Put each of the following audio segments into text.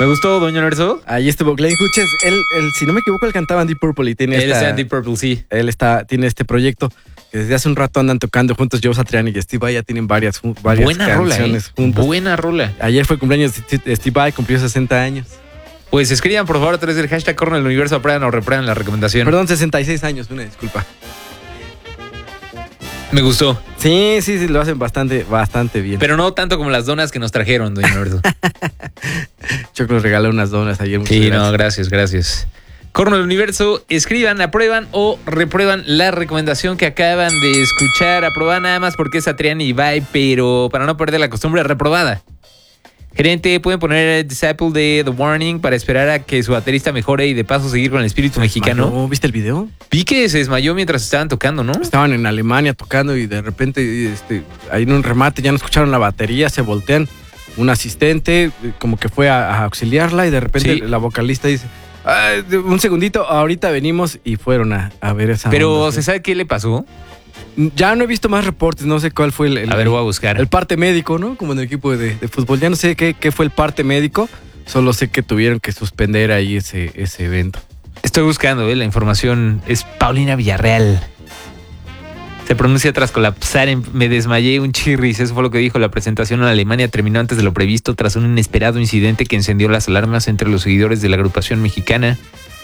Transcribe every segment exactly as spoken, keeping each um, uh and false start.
Me gustó, Doña Universo. Ahí estuvo Glenn Hutchins. Él, él, si no me equivoco, él cantaba en Deep Purple y tiene Él esta, está en Deep Purple, sí. Él está, tiene este proyecto que desde hace un rato andan tocando juntos. Joe Satriani y Steve Vai ya tienen varias, varias Buena canciones rola, ¿eh? juntos. Buena rola. Ayer fue el cumpleaños de Steve Vai, cumplió sesenta años. Pues escriban, por favor, a través del hashtag Corner del Universo, aprueban o reprueban la recomendación. Perdón, sesenta y seis años, una disculpa. Me gustó. Sí, sí, sí, lo hacen bastante, bastante bien. Pero no tanto como las donas que nos trajeron, Doña Universo. Choco nos regaló unas donas ayer. Sí, gracias. no, gracias, gracias. Corner del Universo, escriban, aprueban o reprueban la recomendación que acaban de escuchar. Aprobar nada más porque es Satriani y Vai, pero para no perder la costumbre, reprobada. Gerente, ¿pueden poner Disciple de The Warning para esperar a que su baterista mejore y de paso seguir con el espíritu mexicano? ¿No viste el video? Vi que se desmayó mientras estaban tocando, ¿no? Estaban en Alemania tocando y de repente este, ahí en un remate ya no escucharon la batería, se voltean. Un asistente como que fue a, a auxiliarla y de repente sí. La vocalista dice, un segundito, ahorita venimos y fueron a, a ver esa Pero onda, ¿se ¿sí? sabe qué le pasó? Ya no he visto más reportes, no sé cuál fue el... el a ver, voy a buscar. El parte médico, ¿no? Como en el equipo de, de fútbol. Ya no sé qué, qué fue el parte médico, solo sé que tuvieron que suspender ahí ese, ese evento. Estoy buscando, ¿eh? La información es Paulina Villarreal. Se pronuncia tras colapsar en me desmayé un chirris. Eso fue lo que dijo. La presentación en Alemania terminó antes de lo previsto tras un inesperado incidente que encendió las alarmas entre los seguidores de la agrupación mexicana.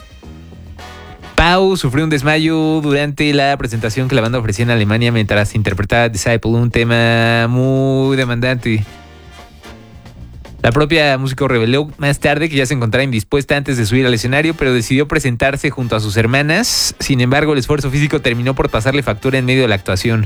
Pau sufrió un desmayo durante la presentación que la banda ofrecía en Alemania mientras interpretaba Disciple, un tema muy demandante. La propia músico reveló más tarde que ya se encontraba indispuesta antes de subir al escenario, pero decidió presentarse junto a sus hermanas. Sin embargo, el esfuerzo físico terminó por pasarle factura en medio de la actuación.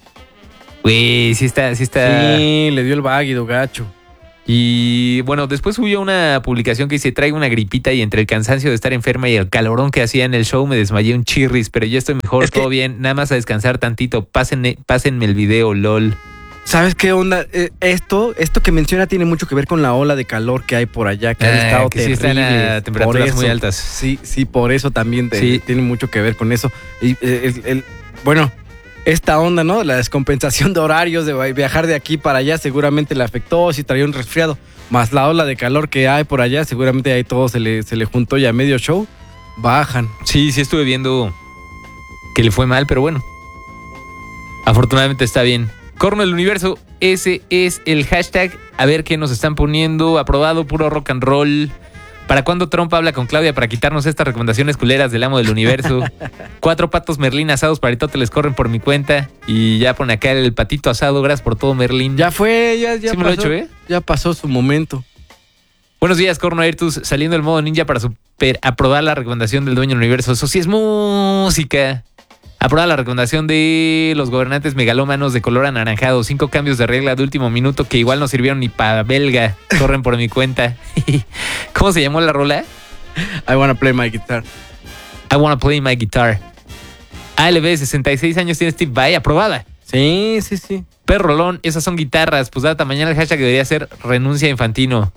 Güey, sí está, sí está... Sí, le dio el váguido, gacho. Y bueno, después subió una publicación que dice: traigo una gripita y entre el cansancio de estar enferma y el calorón que hacía en el show me desmayé un chirris, pero ya estoy mejor, es todo que... bien, nada más a descansar tantito, pásenme, pásenme el video, lol. ¿Sabes qué onda? Eh, esto, esto que menciona tiene mucho que ver con la ola de calor que hay por allá, que ah, han estado que sí están a temperaturas muy altas. Sí, sí, por eso también te, sí. tiene mucho que ver con eso. Y eh, el, el, bueno... Esta onda, ¿no? La descompensación de horarios, de viajar de aquí para allá, seguramente le afectó, si traía un resfriado. Más la ola de calor que hay por allá, seguramente ahí todo se le, se le juntó y a medio show bajan. Sí, sí estuve viendo que le fue mal, pero bueno. Afortunadamente está bien. Corno del Universo, ese es el hashtag. A ver qué nos están poniendo. Aprobado, puro rock and roll. ¿Para cuándo Trump habla con Claudia para quitarnos estas recomendaciones culeras del amo del universo? Cuatro patos Merlín asados para les corren por mi cuenta. Y ya pone acá el patito asado. Gracias por todo, Merlín. Ya fue, ya, ya sí pasó. Me lo he hecho, ¿eh? Ya pasó su momento. Buenos días, Corno Airtus. Saliendo del modo ninja para super aprobar la recomendación del dueño del universo. Eso sí es música. Aprobar la recomendación de los gobernantes megalómanos de color anaranjado. Cinco cambios de regla de último minuto que igual no sirvieron ni para belga. Corren por mi cuenta. ¿Cómo se llamó la rola? I wanna play my guitar. I wanna play my guitar. A L B, sesenta y seis años tiene Steve Vai, aprobada. Sí, sí, sí. Perrolón, esas son guitarras. Pues data, mañana el hashtag debería ser renuncia Infantino.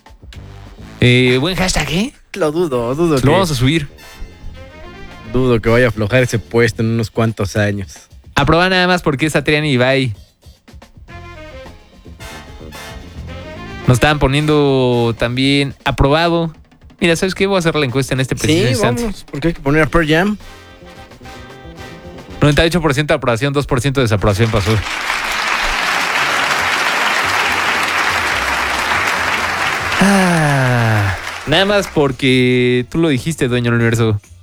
Eh, buen hashtag, ¿eh? Lo dudo, dudo. Lo que... vamos a subir. Dudo que vaya a aflojar ese puesto en unos cuantos años. Aprobada nada más porque es Satriani y Vai. Nos estaban poniendo también aprobado. Mira, ¿sabes qué? Voy a hacer la encuesta en este preciso sí, instante. Vamos, porque hay que poner a Pearl Jam. noventa y ocho por ciento de aprobación, dos por ciento de desaprobación pasó. Ah, nada más porque tú lo dijiste, dueño del universo.